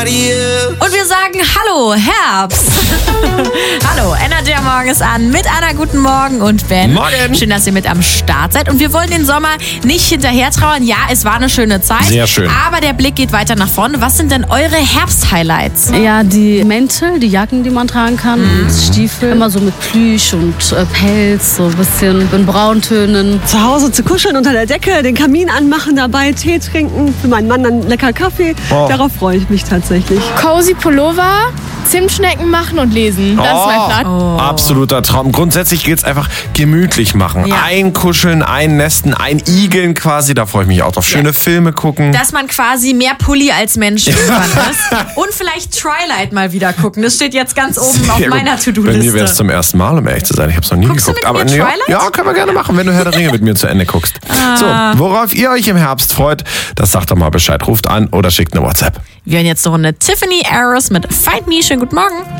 Und wir sagen Hallo, Herbst. Hallo, Energy am Morgen ist an mit Anna. Guten Morgen und Ben. Morgen. Schön, dass ihr mit am Start seid. Und wir wollen den Sommer nicht hinterher trauern. Ja, es war eine schöne Zeit. Sehr schön. Aber der Blick geht weiter nach vorne. Was sind denn eure Herbst-Highlights? Ja, die Mäntel, die Jacken, die man tragen kann und Stiefel. Immer so mit Plüsch und Pelz, so ein bisschen in Brauntönen. Zu Hause zu kuscheln unter der Decke, den Kamin anmachen, dabei Tee trinken. Für meinen Mann dann lecker Kaffee. Oh. Darauf freue ich mich tatsächlich. Cozy Pullover, Zimtschnecken machen und lesen. Das ist mein Plan. Absoluter Traum. Grundsätzlich gilt es einfach gemütlich machen. Ja. Einkuscheln, einnästen, einigeln quasi. Da freue ich mich auch drauf. Schöne Filme gucken. Dass man quasi mehr Pulli als Mensch irgendwann ist. Und vielleicht Twilight mal wieder gucken. Das steht jetzt ganz oben auf Sehr gut. meiner Bei mir To-Do-Liste. wäre es zum ersten Mal, um ehrlich zu sein. Ich habe es noch nie Guckst du geguckt. mit mir ja, Twilight? ja, können wir gerne machen, wenn du Herr der Ringe mit mir zu Ende guckst. So, worauf ihr euch im Herbst freut, das sagt doch mal Bescheid. Ruft an oder schickt eine WhatsApp. Wir hören jetzt eine Runde Tiffany Harris mit Find Me. Schönen guten Morgen.